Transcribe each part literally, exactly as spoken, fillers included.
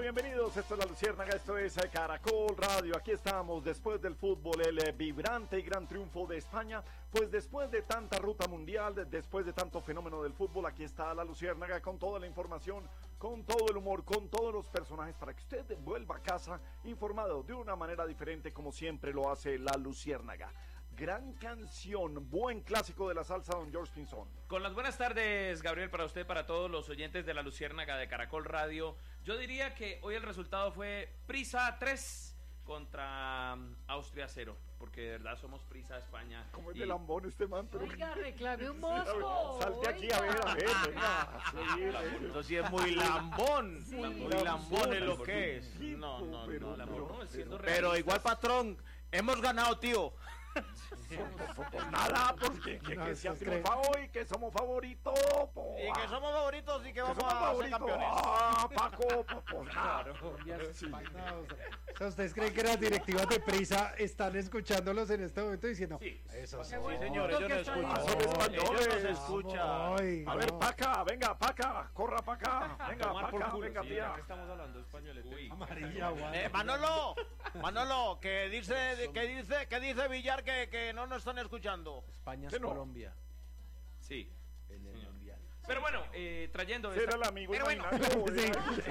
bienvenidos, esto es La Luciérnaga, esto es Caracol Radio, aquí estamos después del fútbol, el eh, vibrante y gran triunfo de España, pues después de tanta ruta mundial, de, después de tanto fenómeno del fútbol, aquí está La Luciérnaga con toda la información, con todo el humor, con todos los personajes, para que usted vuelva a casa informado de una manera diferente como siempre lo hace La Luciérnaga. Gran canción, buen clásico de la salsa, don George Pinzón. Con las buenas tardes, Gabriel, para usted, para todos los oyentes de La Luciérnaga de Caracol Radio. Yo diría que hoy el resultado fue Prisa tres contra Austria cero, porque de verdad somos Prisa España. ¿Cómo es y... de lambón este man? Pero... Oiga, reclame un mosco. Salte aquí, a ver, a ver, venga. Sí, Eso sí es muy lambón. Sí. Muy lambón es lo que es. No, no, Pero, no, lambón, no, siendo Pero realistas. igual, patrón, hemos ganado, tío. Pues nada, porque que, No, que eso sea es triunfa hoy, que somos favoritos. Po, Y que somos favoritos y que que vamos somos a ser favoritos. campeones. Ah, Paco, pues, pues nada. Sí. No, o sea, o sea, ¿ustedes creen que las directivas de Prisa están escuchándolos en este momento diciendo Sí. eso? Qué son- bueno. Sí, señores, yo no Que escucho. Ah, son españoles. Ellos nos escuchan. Ay, A ver, no. Paca, venga, Paca, corra para acá. Venga, Tomar por Paca, culo, venga, sí, tía. ya que estamos hablando español. Uy. Amarilla, guau. Eh, Manolo, Manolo, que dice, que dice, que dice Villar que, que no nos están escuchando. España ¿Qué es no? Colombia Sí. en el mundial. Pero bueno, eh, trayendo Era esta... el amigo Pero bueno, imaginario.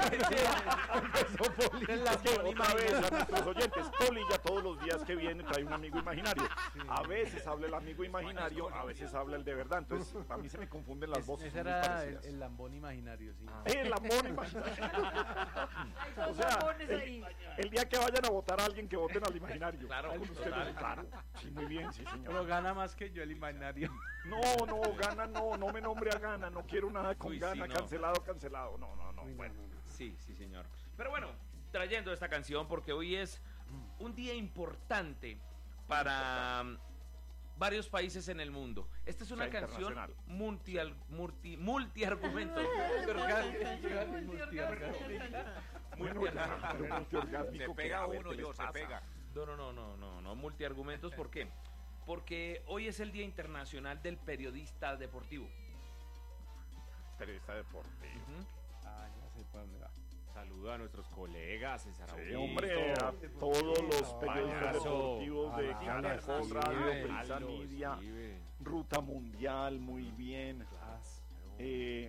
Es que otra vez a nuestros oyentes, Poli ya todos los días que viene trae un amigo imaginario. A veces habla el amigo imaginario, a veces habla el de verdad. Entonces, a mí se me confunden las Es- voces. ese son muy era el, parecidas. el lambón imaginario, sí. El amor imaginario. Hay O dos sea, lambones el, ahí. el día que vayan a votar a alguien, que voten al imaginario. Claro, Con ustedes, total. claro. Sí, muy bien, sí, Pero señor. gana más que yo el imaginario. No, no, Gana, no, no me nombre a Gana. No quiero nada con Uy, Gana. sí, no. Cancelado, cancelado. No, no, no. Uy, no, Bueno. no, no. Sí, sí, señor. Pero bueno, trayendo esta canción porque hoy es un día importante para mm, varios países en el mundo. Esta es una O sea, canción internacional. multi, multi, multi-argumento. Pero Bueno, pero multiorgásmico, Se que, pega a ver, uno, ¿qué les yo, se pasa? pega. No, no, no, no, no, no, multiargumentos. ¿Por qué? Porque hoy es el Día Internacional del Periodista Deportivo. Periodista deportivo. Ujú. Ah, ya sé para dónde va. Saludo a nuestros colegas, César Sí, Augusto. hombre, a todos los periodistas Payaso. deportivos de Ah, Caracol sí, Radio, ve. Prisa Aldo, Media, sí, ve. Ruta Mundial, muy bien. Eh,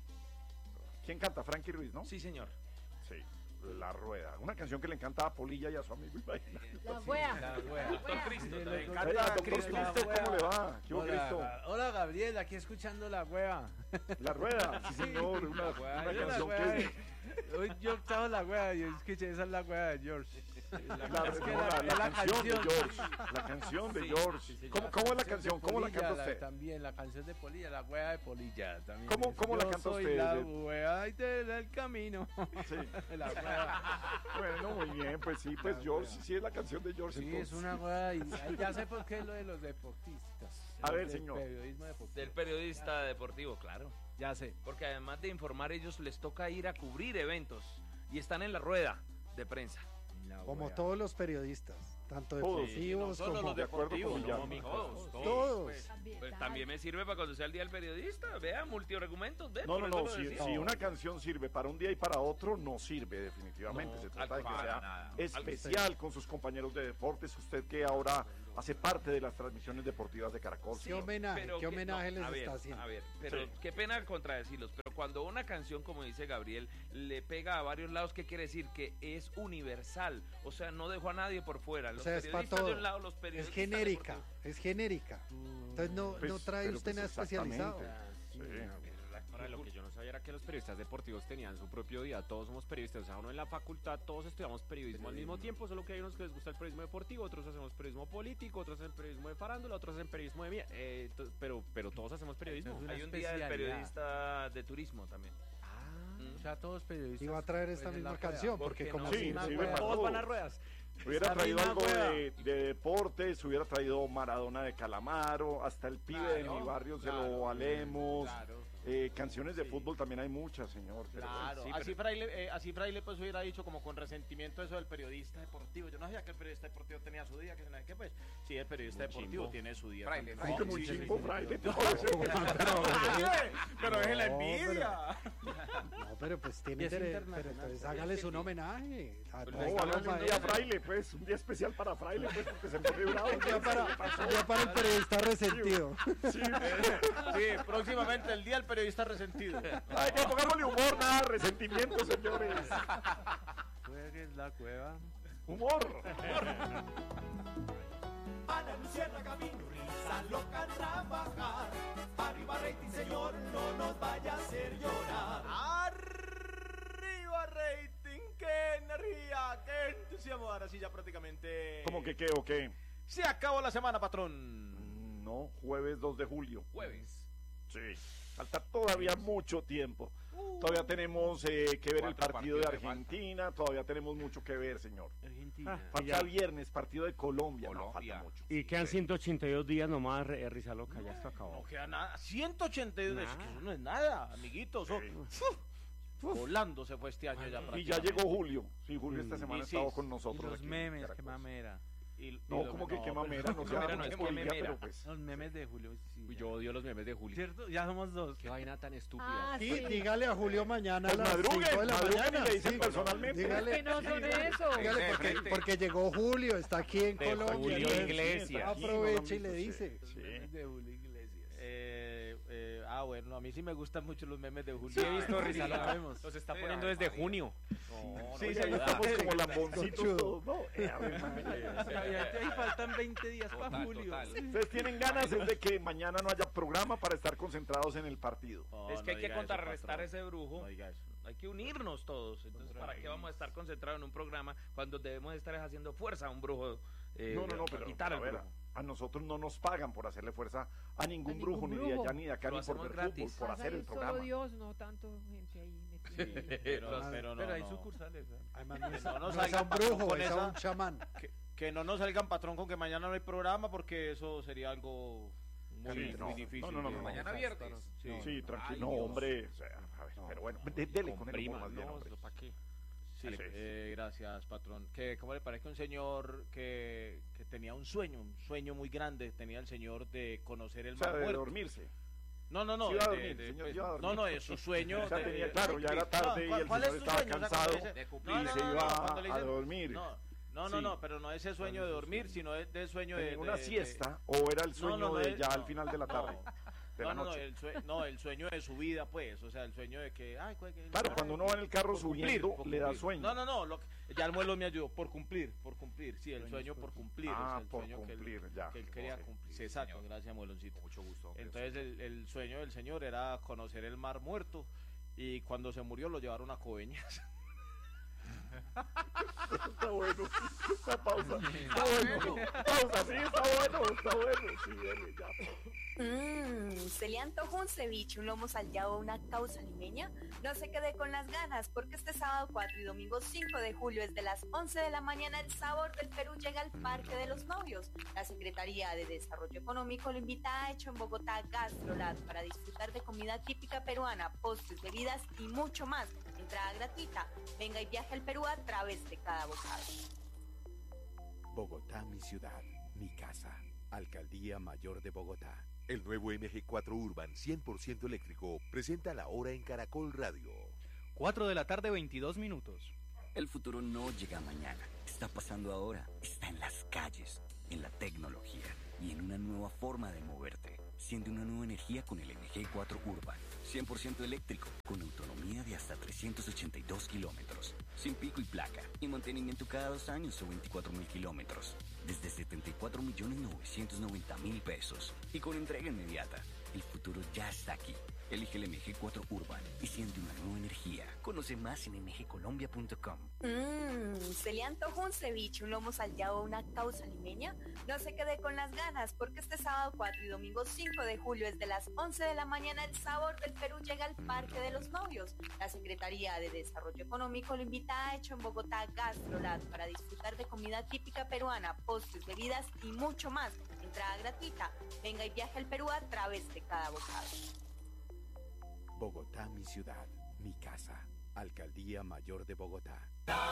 ¿Quién canta? Frankie Ruiz, ¿no? Sí, señor. Sí, La Rueda. Una canción que le encanta a Polilla y a su amigo imaginario. La wea. La wea. Doctor Cristo, Sí, también. le Oiga, encanta doctor Cristo, la Cristo, ¿cómo wea. le va? ¿Qué hubo, Cristo? Hola, hola, Gabriel, aquí escuchando la wea. La Rueda, sí señor, una, La wea, una esa es la canción wea que... de- Hoy yo estaba la wea, yo escuché, esa es la wea de George. La, es que no, la- la- es la la canción de canción. George, la canción de Sí, George. sí, señor. ¿Cómo, cómo es la canción? ¿Cómo la Polilla, canta la- usted? También la canción de Polilla, la wea de Polilla también. ¿Cómo- es, cómo la yo canta soy usted? la wea y te da el camino. Sí. La wea. Bueno, muy bien, pues sí, pues George, sí es la canción de George. Sí, entonces. es una wea y ahí ya sé por qué es lo de los deportistas. A ver, Del señor. Periodismo deportivo. Del periodista deportivo, claro. Ya sé. Porque además de informar, ellos les toca ir a cubrir eventos y están en la rueda de prensa. La Como wea. todos los periodistas, tanto Todos. deportivos Sí, no solo como los de acuerdo deportivos, con Villar. no, mijo, Todos, todos. todos. Pues, También, pues tal. también me sirve para cuando sea el día del periodista. Vea, multiargumentos. Ve, No, no, por eso no, lo si, decía. si una canción sirve para un día y para otro, no sirve definitivamente. No, Se trata de que para sea nada. especial con sus compañeros de deportes. Usted que ahora hace parte de las transmisiones deportivas de Caracol. ¿Qué señor. homenaje, Pero qué que- homenaje no, les a ver, está haciendo? A ver, pero Sí. qué pena contradecirlos, pero cuando una canción, como dice Gabriel, le pega a varios lados, ¿qué quiere decir? Que es universal, o sea, no dejó a nadie por fuera. O Los sea, es para periodistas de todo. un lado, los Es periodistas genérica, deportivos. es genérica. Entonces no, Pues, no trae pero usted pues nada especializado. exactamente. Sí. Para lo que yo no sabía era que los periodistas deportivos tenían su propio día. Todos somos periodistas. O sea, uno en la facultad, todos estudiamos periodismo al mismo tiempo. Solo que hay unos que les gusta el periodismo deportivo, otros hacemos periodismo político, otros hacen periodismo de farándula, otros hacen periodismo de... mie- Eh, to- pero, pero todos hacemos periodismo. Una Hay un día del especialidad. periodista de turismo también. Ah, o sea, todos periodistas. Y va a traer esta pues, en misma la rueda. canción, ¿Por porque qué como no? Sí, si- Una sirve rueda, para todos van a todos. ruedas. Hubiera Esta traído misma algo rueda. de, de deportes, hubiera traído Maradona de Calamaro, hasta el pibe de Claro, mi barrio se claro, lo valemos. claro. Eh, canciones de fútbol también hay muchas, señor. pero- Claro, sí, así, pero- Fraile, eh, así Fraile pues hubiera dicho como con resentimiento eso del periodista deportivo. Yo no sabía que el periodista deportivo tenía su día, que no sé qué, pues. Sí, el periodista Muy deportivo chimbo. tiene su día. Fraile, también. Ay, que No, muy sí, sí, chimbo, sí, Fraile. sí. Pero es la No, envidia. No, pero pues tiene Y es interés, internacional, pero entonces sí, hágales sí, un sí. homenaje. A No, todos háganle los un día a maestros. Fraile, pues, un día especial para Fraile, pues, porque se pone bravo. Un día para, un día para el periodista resentido. Sí, próximamente el día del periodista resentido. Ay, que pongámosle humor, nada, resentimiento, señores. Juegues la cueva. Humor. Ana Luciérnaga vino, risa loca trabajar. Arriba rating, señor, no nos vaya a hacer llorar. Arriba rating, qué energía, qué entusiasmo. Ahora sí ya prácticamente. ¿Cómo que qué o qué? Se acabó la semana, patrón. Mm, No, jueves dos de julio. Jueves. Sí, falta todavía mucho tiempo. Todavía tenemos eh, que ver el Cuatro partido de partidos le Argentina, todavía tenemos mucho que ver, señor. Argentina. Falta viernes, partido de Colombia, no, Colombia. falta mucho. Y quedan ciento ochenta y dos días nomás, re- risa loca, ya está No acabado. queda nada. ciento ochenta y dos, es que Nada. eso no es nada, amiguitos. oh, uf, volando se fue este año ya Y ya prácticamente. llegó Julio. Sí, Julio esta Mm. semana Y ha sí, estado con Y nosotros. los aquí en memes, Caracol. qué mamera. Y- y No, lo- como que qué pero- mamera, no sea mamera no es, como qué día, memera. pero pues. Los memes de Julio. Sí, Uy, ya. yo odio los memes de Julio. ¿Cierto? Ya somos dos. Qué vaina tan estúpida. Ah, Y sí. dígale a Julio mañana a Pues las madruguen, cinco de la madruguen y mañana. le dicen sí. personalmente. Dígale, Que no son eso. dígale De porque, frente. porque llegó Julio, está aquí en De Colombia. Julio entonces, Iglesias. Aprovecha y le Sí, dice. sí. Memes de Julio Iglesias. Eh, eh, ah, bueno, a mí sí me gustan mucho los memes de Julio. Sí, he visto Sí, risa ya loca. vemos. Los está Sí, poniendo Ave desde María. junio. No, Sí, no, sí, ya ahí va. estamos como lamboncitos Conchudo. todos, ¿no? Eh, Ave María. Todavía ahí faltan veinte días para Total, Julio. total. Ustedes tienen ganas es de que mañana no haya programa para estar concentrados en el partido. No, es que no hay que diga eso, contrarrestar patrón. ese brujo. No diga eso. Hay que unirnos todos. Entonces, ¿para qué vamos a estar concentrados en un programa cuando debemos estar haciendo fuerza a un brujo? eh, No, no, no, para pero quitar a el ver, brujo. a nosotros no nos pagan por hacerle fuerza a ningún A brujo, ningún ni de brujo. allá, ni de acá, Lo ni por hacemos ver gratis. fútbol, por Pasa hacer ahí el solo programa. Dios, no tanto gente ahí metida. ahí. Pero, Ah, pero no, Pero hay no. sucursales. ¿eh? Además, no es, No, no no es salga a un patrón brujo, con es a esa- un chamán. Que, que no nos salgan, patrón, con que mañana no hay programa, porque eso sería algo muy, Sí, no. muy difícil. No, no, no, de- no. Mañana viernes. Sí. Sí, tranquilo. Ay, No, Dios. hombre. O sea, a ver, pero bueno, de- dele con el humor más bien, hombre. ¿Para qué? Sí, Sí, sí. eh, gracias, patrón. Que, ¿cómo le parece que un señor que, que tenía un sueño, un sueño muy grande, tenía el señor de conocer el O sea, mar de muerto? dormirse. No, no, no. Sí iba a de- dormir, de- señor, pues, iba a dormir. no, no, es su sueño. O sea, de- tenía, claro, ya era No, tarde y ¿cuál- el cuál señor es tu estaba sueño? O sea, cansado cuando le dice- De y cumplir. No, no, se no, no, iba cuando le a dicen- dormir. No, no, no, Sí. no, pero no ese sueño de dormir, sino es del sueño de... ¿Tenía una de- siesta o era el sueño No, no, no, de es- ya al no, final de la tarde? De No, la no, no, noche. el sue- no, el sueño de su vida, pues, o sea, el sueño de que... Ay, cuál- que- Claro, ay, cuando uno va en el carro por cumplir, subiendo, por le da cumplir. sueño. No, no, no, lo que- ya el muelo me ayudó, por cumplir, por cumplir, sí, el sueño por cumplir. o sea, Ah, el por sueño que él- cumplir, ya. Que él quería Ok. cumplir. Sí, Exacto, señor. gracias, mueloncito. Mucho gusto. Entonces el, el sueño del señor era conocer el mar muerto y cuando se murió lo llevaron a Coveñas. Está bueno. Esta pausa. Está bueno. Pausa, sí, está bueno. Está bueno. Sí, dele, ya. Mmm, ¿se le antojó un ceviche, un lomo salteado o una causa limeña? No se quede con las ganas, porque este sábado cuatro y domingo cinco de julio, desde las once de la mañana, el sabor del Perú llega al Parque de los Novios. La Secretaría de Desarrollo Económico lo invita a Hecho en Bogotá Gastrolat para disfrutar de comida típica peruana, postres, bebidas y mucho más. Entrada gratuita. Venga y viaje al Perú a través de cada bocado. Bogotá, mi ciudad, mi casa. Alcaldía Mayor de Bogotá. El nuevo M G cuatro Urban cien por ciento eléctrico presenta la hora en Caracol Radio. cuatro de la tarde, veintidós minutos. El futuro no llega mañana, está pasando ahora, está en las calles, en la tecnología y en una nueva forma de moverte. Siente una nueva energía con el M G cuatro Urban, cien por ciento eléctrico, con autonomía de hasta trescientos ochenta y dos kilómetros, sin pico y placa, y mantenimiento cada dos años o veinticuatro mil kilómetros, desde setenta y cuatro millones novecientos noventa mil pesos, y con entrega inmediata. El futuro ya está aquí. Elige el M G cuatro Urban y siente una nueva energía. Conoce más en m g colombia punto com. Mmm, ¿se le antojó un ceviche, un lomo salteado o una causa limeña? No se quede con las ganas, porque este sábado cuatro y domingo cinco de julio, desde las once de la mañana, el sabor del Perú llega al Parque de los Novios. La Secretaría de Desarrollo Económico lo invita a Hecho en Bogotá Gastrolat para disfrutar de comida típica peruana, postres, bebidas y mucho más. Entrada gratuita. Venga y viaje al Perú a través de cada bocado. Bogotá, mi ciudad, mi casa. Alcaldía Mayor de Bogotá.